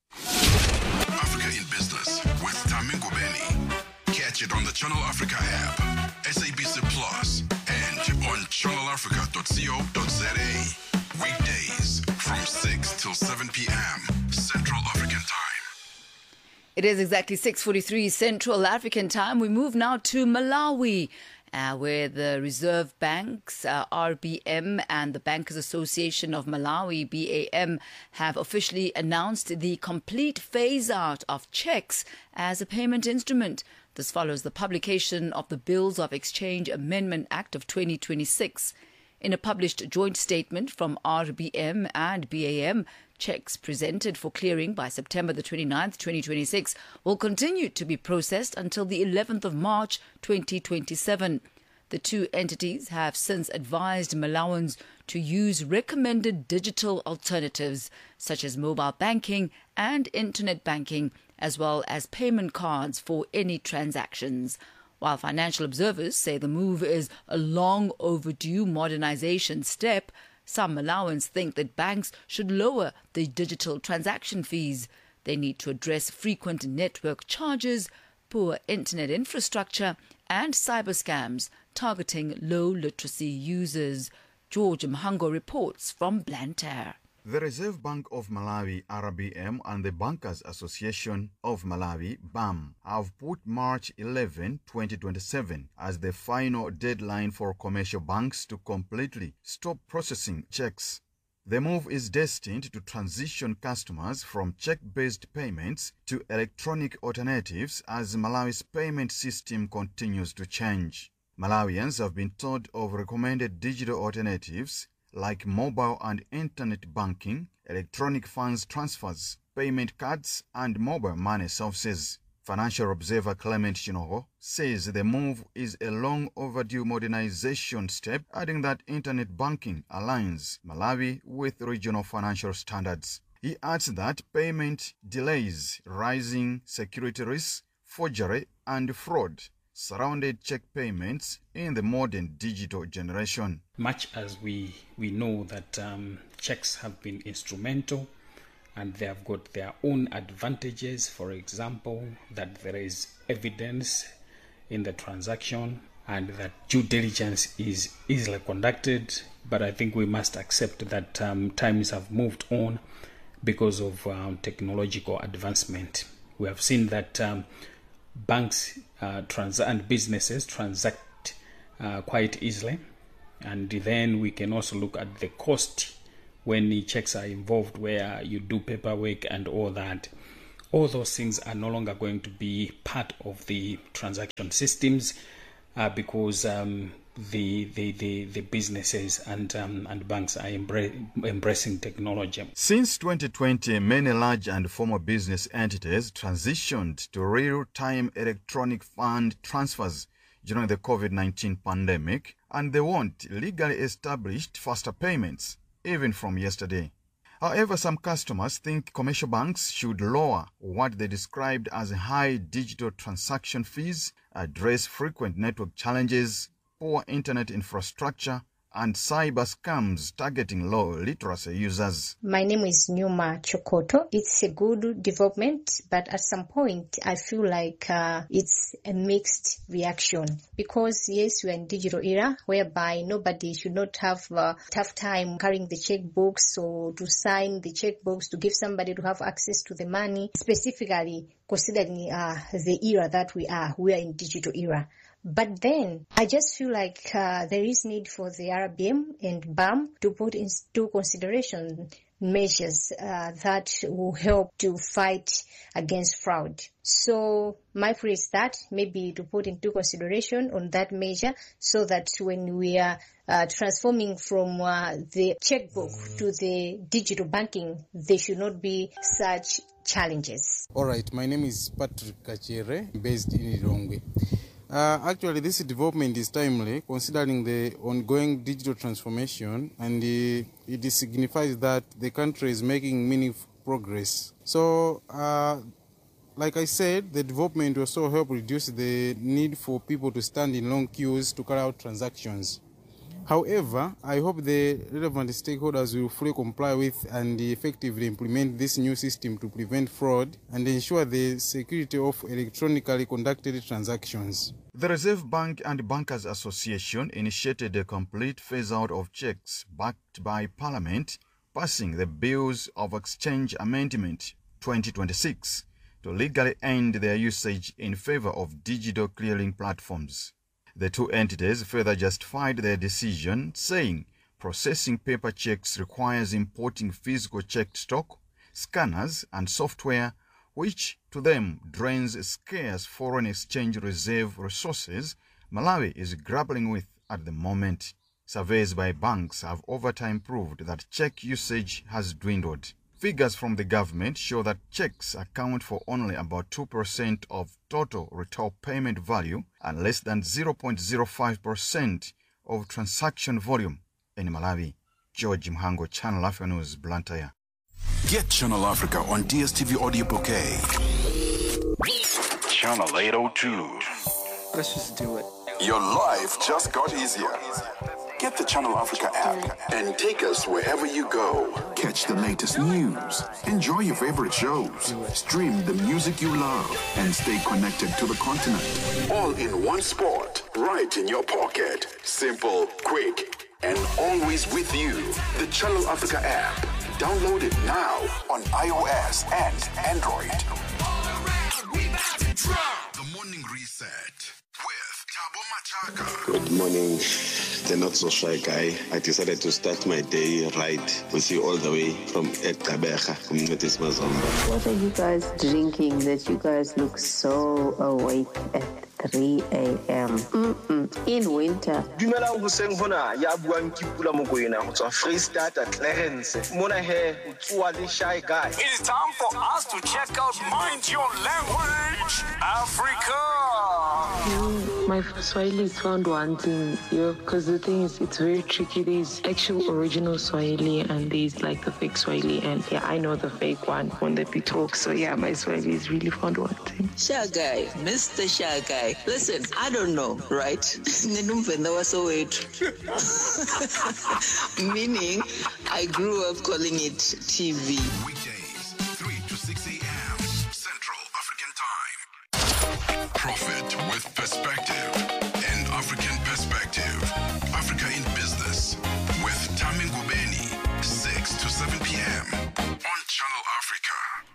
Speaker 2: Africa in Business with Tami Ngubeni. Catch it on the Channel Africa app, S A B C Plus, and on channel africa dot co dot za. Weekdays from six till seven p.m. Central African Time.
Speaker 1: It is exactly six forty-three Central African Time. We move now to Malawi, Uh, where the Reserve Banks, uh, R B M, and the Bankers Association of Malawi, B A M, have officially announced the complete phase-out of checks as a payment instrument. This follows the publication of the Bills of Exchange Amendment Act of twenty twenty-six. In a published joint statement from R B M and B A M, checks presented for clearing by September the twenty-ninth, twenty twenty-six will continue to be processed until the eleventh of March, twenty twenty-seven. The two entities have since advised Malawans to use recommended digital alternatives such as mobile banking and internet banking, as well as payment cards for any transactions. While financial observers say the move is a long overdue modernization step, some Malawans think that banks should lower the digital transaction fees. They need to address frequent network charges, poor internet infrastructure, and cyber scams targeting low literacy users. George Mhango reports from Blantyre.
Speaker 17: The Reserve Bank of Malawi, R B M, and the Bankers Association of Malawi, B A M, have put March eleventh, twenty twenty-seven as the final deadline for commercial banks to completely stop processing checks. The move is destined to transition customers from check-based payments to electronic alternatives as Malawi's payment system continues to change. Malawians have been told of recommended digital alternatives like mobile and internet banking, electronic funds transfers, payment cards, and mobile money services. Financial observer Clement Shinoho says the move is a long overdue modernization step, adding that internet banking aligns Malawi with regional financial standards. He adds that payment delays, rising security risks, forgery, and fraud surrounded check payments in the modern digital generation.
Speaker 18: Much as we, we know that um, checks have been instrumental and they have got their own advantages. For example, that there is evidence in the transaction and that due diligence is easily conducted. But I think we must accept that um, times have moved on because of um, technological advancement. We have seen that um, banks uh, trans- and businesses transact uh, quite easily. And then we can also look at the cost when the checks are involved, where you do paperwork and all that. All those things are no longer going to be part of the transaction systems uh, because um, the, the, the, the businesses and, um, and banks are embra- embracing technology.
Speaker 17: Since twenty twenty, many large and formal business entities transitioned to real-time electronic fund transfers during the COVID nineteen pandemic, and they want legally established faster payments, even from yesterday. However, some customers think commercial banks should lower what they described as high digital transaction fees, address frequent network challenges, poor internet infrastructure, and cyber scams targeting low literacy users.
Speaker 19: My name is Nyuma Chokoto. It's a good development, but at some point I feel like uh, it's a mixed reaction because yes, we are in digital era whereby nobody should not have a tough time carrying the checkbooks or to sign the checkbooks to give somebody to have access to the money, specifically considering uh, the era that we are. We are in digital era. But then I just feel like uh, there is need for the R B M and B A M to put into consideration measures uh, that will help to fight against fraud. So my prayer is that maybe to put into consideration on that measure so that when we are uh, transforming from uh, the checkbook to the digital banking, there should not be such challenges.
Speaker 20: All right, my name is Patrick Kachere, based in Ilongwe. Uh, actually, this development is timely considering the ongoing digital transformation, and uh, it signifies that the country is making meaningful progress. So, uh, like I said, the development will also help reduce the need for people to stand in long queues to carry out transactions. However, I hope the relevant stakeholders will fully comply with and effectively implement this new system to prevent fraud and ensure the security of electronically conducted transactions.
Speaker 17: The Reserve Bank and Bankers Association initiated a complete phase-out of checks backed by Parliament, passing the Bills of Exchange Amendment twenty twenty-six to legally end their usage in favor of digital clearing platforms. The two entities further justified their decision, saying processing paper checks requires importing physical check stock, scanners, and software, which to them drains scarce foreign exchange reserve resources Malawi is grappling with at the moment. Surveys by banks have over time proved that check usage has dwindled. Figures from the government show that checks account for only about two percent of total retail payment value and less than zero point zero five percent of transaction volume in Malawi. George Mhango, Channel Africa News, Blantyre.
Speaker 2: Get Channel Africa on D S T V Audio Bouquet. Channel eight oh two.
Speaker 21: Let's just do it.
Speaker 2: Your life just got easier. Get the Channel Africa app and take us wherever you go. Catch the latest news, enjoy your favorite shows, stream the music you love, and stay connected to the continent. All in one spot, right in your pocket. Simple, quick, and always with you. The Channel Africa app. Download it now on iOS and Android. The Morning Reset with Thabo Machaka.
Speaker 22: Good morning, the not so shy guy. I decided to start my day right with you all the way from Ekabecha, from Metis Mazomba.
Speaker 23: What are you guys drinking that you guys look so awake at three a.m. Mm-mm. in winter?
Speaker 24: Dumela go seng hona ya buang ke Pula Mokoena go tswa Freestata Clarence. Mona he utswa le shy guy.
Speaker 25: It is time for us to check out Mind Your Language Africa.
Speaker 26: Mm, my Swahili is found wanting, yo, because the thing is, it's very tricky. There's actual original Swahili and there's like the fake Swahili, and yeah, I know the fake one when they be talk. So yeah, my Swahili is really found wanting.
Speaker 27: Shy guy, Mister Shy guy. Listen, I don't know, right? Meaning, I grew up calling it T V.
Speaker 2: Weekdays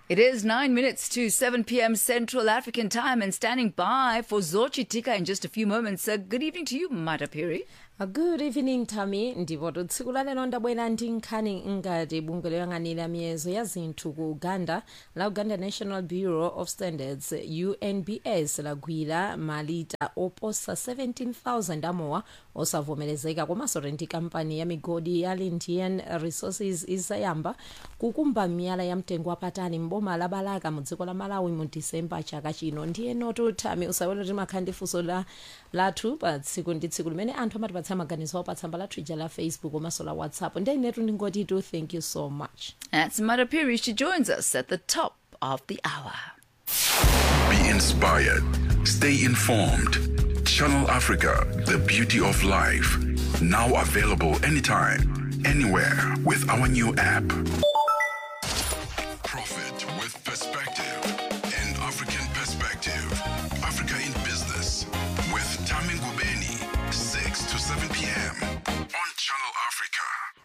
Speaker 1: It is nine minutes to seven p.m. Central African time, and standing by for Zochitika in just a few moments. Uh, good evening to you, Madapiri.
Speaker 3: Uh, good evening, Tammy. Ndipo tsiku la lero ndabwera ndi nkhani ngati bungwe loyang'anira miyezo ya zinthu ku Uganda la Uganda National Bureau of Standards U N B S lagwira malita oposa seventeen thousand amowa osavomerezeka komanso ndi kampani ya migodi ya Lindian Resources isayamba kukumba miyala ya mtengo wapatali mboma la Balaka mu dziko la Malawi mu December chaka chino. Ndiye noto Tammy usawelo timakhandi funso la lathu pa tsiku ndi tsiku limene anthu amati maganizo pa tsamba la Twitter la Facebook komanso la WhatsApp. Ndiye netu ndingoti to thank you so much.
Speaker 1: That's Madapiri. She joins us at the top of the hour.
Speaker 2: Be inspired. Stay informed. Channel Africa, the beauty of life. Now available anytime, anywhere with our new app. Profit with perspective and African perspective. Africa in Business with Tami Ngubeni, six to seven p.m. on Channel Africa.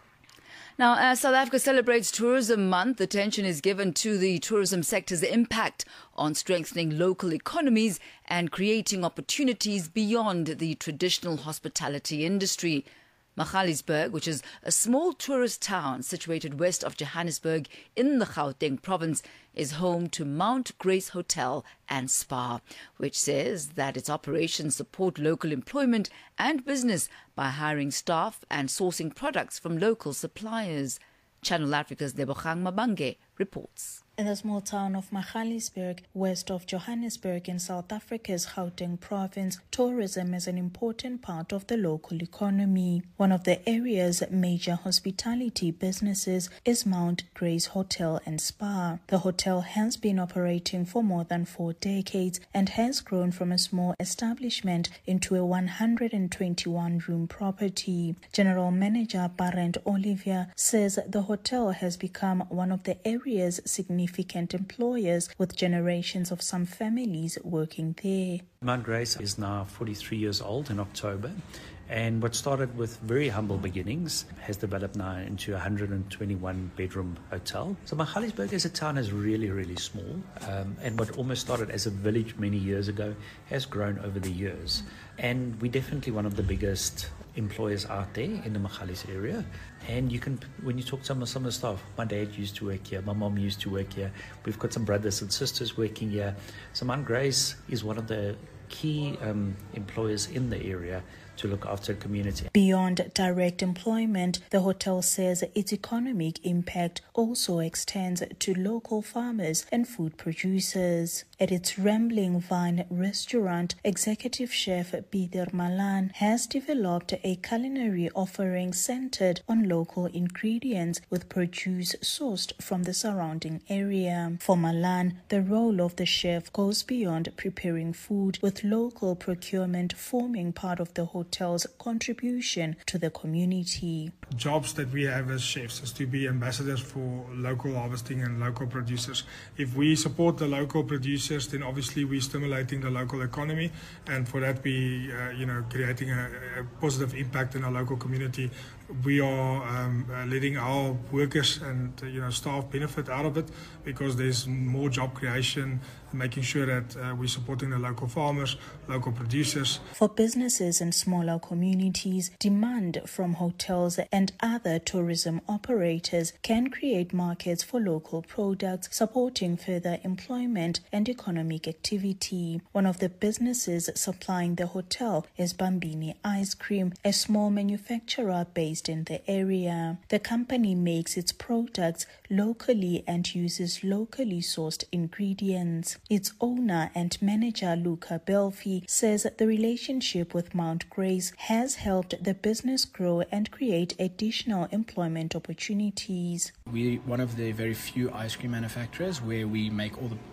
Speaker 1: Now, as South Africa celebrates Tourism Month, attention is given to the tourism sector's impact on strengthening local economies and creating opportunities beyond the traditional hospitality industry. Magaliesburg, which is a small tourist town situated west of Johannesburg in the Gauteng province, is home to Mount Grace Hotel and Spa, which says that its operations support local employment and business by hiring staff and sourcing products from local suppliers. Channel Africa's Debogang Mabange reports.
Speaker 4: In the small town of Magaliesburg, west of Johannesburg in South Africa's Gauteng province, tourism is an important part of the local economy. One of the area's major hospitality businesses is Mount Grace Hotel and Spa. The hotel has been operating for more than four decades and has grown from a small establishment into a one hundred twenty-one room property. General Manager Barend Olivier says the hotel has become one of the area's significant significant employers, with generations of some families working there.
Speaker 5: Mount Grace is now forty-three years old in October, and what started with very humble beginnings has developed now into a one hundred twenty-one bedroom hotel. So Magaliesburg as a town is really, really small, um, and what almost started as a village many years ago has grown over the years. And we're definitely one of the biggest employers out there in the Magalies area. And you can, when you talk to some of, some of the staff, my dad used to work here, my mom used to work here, we've got some brothers and sisters working here. So Mount Grace is one of the key um, employers in the area to look after the community.
Speaker 4: Beyond direct employment, the hotel says its economic impact also extends to local farmers and food producers. At its Rambling Vine restaurant, executive chef Bider Malan has developed a culinary offering centered on local ingredients with produce sourced from the surrounding area. For Malan, the role of the chef goes beyond preparing food, with local procurement forming part of the hotel hotel's contribution to the community.
Speaker 6: Jobs that we have as chefs is to be ambassadors for local harvesting and local producers. If we support the local producers, then obviously we're stimulating the local economy, and for that we, uh, you know, creating a, a positive impact in our local community. We are um, uh, letting our workers and uh, you know staff benefit out of it, because there's more job creation, making sure that uh, we're supporting the local farmers, local producers.
Speaker 4: For businesses in smaller communities, demand from hotels and other tourism operators can create markets for local products, supporting further employment and economic activity. One of the businesses supplying the hotel is Bambini Ice Cream, a small manufacturer based in the area. The company makes its products locally and uses locally sourced ingredients. Its owner and manager, Luca Belfi, says the relationship with Mount Grace has helped the business grow and create additional employment opportunities.
Speaker 7: We're one of the very few ice cream manufacturers where we make all the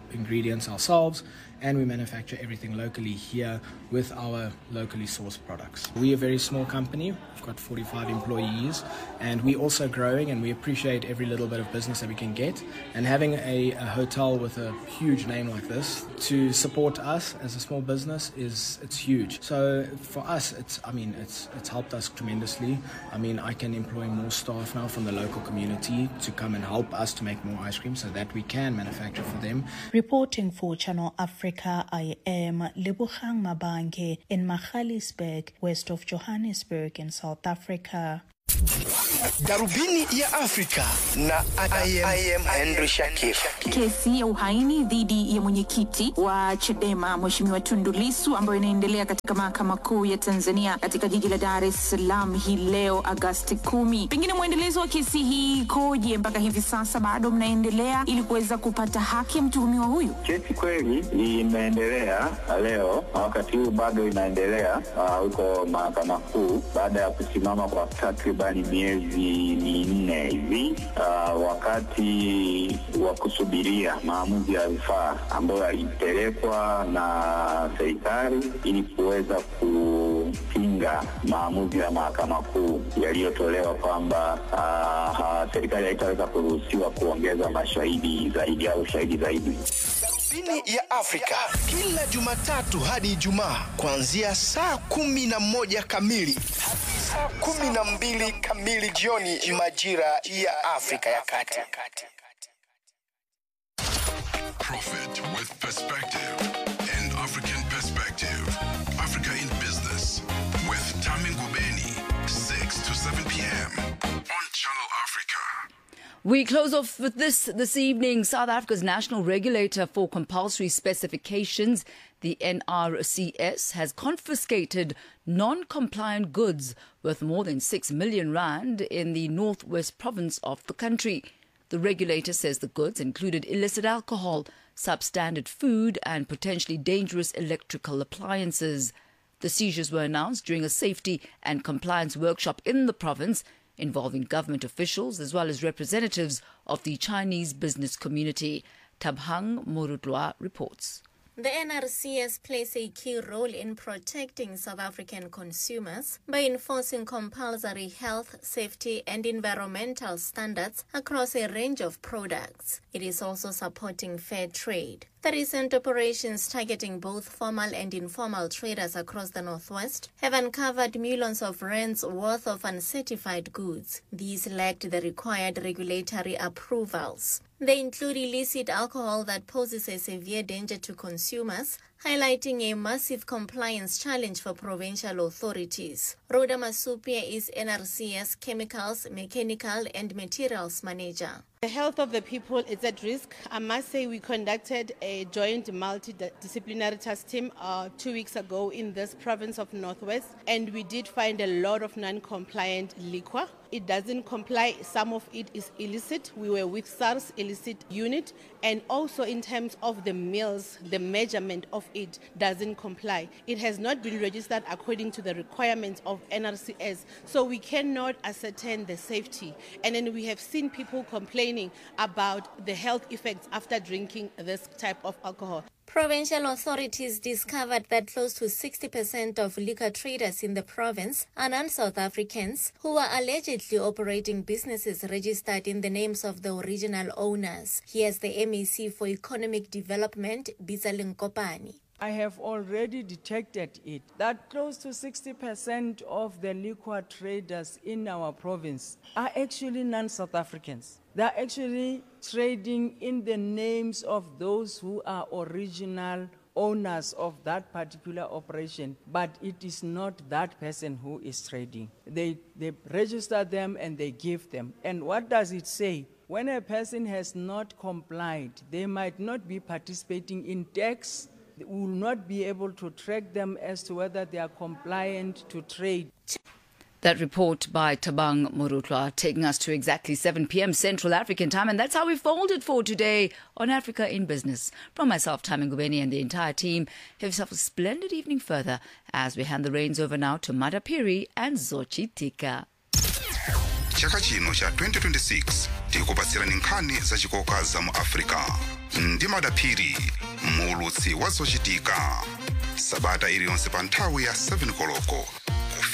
Speaker 7: ingredients ourselves, and we manufacture everything locally here with our locally sourced products. We are a very small company. We've got forty-five employees, and we're also growing, and we appreciate every little bit of business that we can get. And having a, a hotel with a huge name like this to support us as a small business is it's huge. So for us, it's I mean it's it's helped us tremendously. I mean I can employ more staff now from the local community to come and help us to make more ice cream so that we can manufacture for them.
Speaker 4: Reporting for Channel Africa, I am Lebogang Mabange in Magaliesburg, west of Johannesburg in South Africa.
Speaker 8: Darubini ya Afrika na I am, I am Henry Shakif.
Speaker 9: Kesi ya uhaini dhidi ya mwenyekiti wa Chadema Mheshimiwa Tundu Lissu ambayo inaendelea katika mahakama kuu ya Tanzania katika jiji la Dar es Salaam hii leo Agosti kumi. Pengine mwendelezo wa kesi hii koje mpaka hivi sasa bado mnaendelea ili kuweza kupata haki ya mtuhumiwa huyu?
Speaker 10: Kesi kweli inaendelea leo, wakati huu bado inaendelea huko mahakama kuu baada ya kusimama kwa takribani miezi minne hivi, uh, wakati wa kusubiria maamuzi ya rufaa ambayo yalipelekwa na serikali ili kuweza kupinga maamuzi ya mahakama kuu yaliyotolewa kwamba uh, uh, serikali haitaweza kuruhusiwa kuongeza mashahidi zaidi au shahidi zaidi.
Speaker 8: Darubini ya Afrika kila Jumatatu hadi Ijumaa kuanzia saa kumi na moja kamili hadi saa kumi na mbili kamili jioni majira ya Afrika ya Kati.
Speaker 2: Profit with perspective and African perspective. Africa in Business with Tami Ngubeni, six to seven p.m. on Channel Africa.
Speaker 1: We close off with this this evening. South Africa's National Regulator for Compulsory Specifications, the N R C S, has confiscated non-compliant goods worth more than six million rand in the northwest province of the country. The regulator says the goods included illicit alcohol, substandard food and potentially dangerous electrical appliances. The seizures were announced during a safety and compliance workshop in the province involving government officials as well as representatives of the Chinese business community. Tabhang Murudwa reports.
Speaker 11: The N R C S plays a key role in protecting South African consumers by enforcing compulsory health, safety and environmental standards across a range of products. It is also supporting fair trade. The recent operations targeting both formal and informal traders across the Northwest have uncovered millions of rands worth of uncertified goods. These lacked the required regulatory approvals. They include illicit alcohol that poses a severe danger to consumers, highlighting a massive compliance challenge for provincial authorities. Rhoda Masupia is N R C S Chemicals, Mechanical and Materials Manager.
Speaker 12: The health of the people is at risk. I must say we conducted a joint multidisciplinary task team uh, two weeks ago in this province of Northwest, and we did find a lot of non-compliant liquor. It doesn't comply. Some of it is illicit. We were with SARS illicit unit, and also in terms of the meals, the measurement of it doesn't comply. It has not been registered according to the requirements of N R C S, so we cannot ascertain the safety. And then we have seen people complaining about the health effects after drinking this type of alcohol.
Speaker 11: Provincial authorities discovered that close to sixty percent of liquor traders in the province are non-South Africans who are allegedly operating businesses registered in the names of the original owners. Here's the M E C for Economic Development, Bizaleng Kopani.
Speaker 14: I have already detected it, that close to sixty percent of the liquor traders in our province are actually non-South Africans. They are actually trading in the names of those who are original owners of that particular operation, but it is not that person who is trading. They, they register them and they give them. And what does it say? When a person has not complied, they might not be participating in tax. We will not be able to track them as to whether they are compliant to trade.
Speaker 1: That report by Tabang Murutwa taking us to exactly seven p.m. Central African time. And that's how we folded for today on Africa in Business. From myself, Tami Ngubeni, and the entire team, have yourself a splendid evening further as we hand the reins over now to Mada Piri and Zochi Tika.
Speaker 2: chaka chino cha twenty twenty-six tikupatsirani nkhani zachikoka za mu Africa ndi madaphiri muulutsi wa zochitika sabata iliyonse pa nthawi ya seven koloko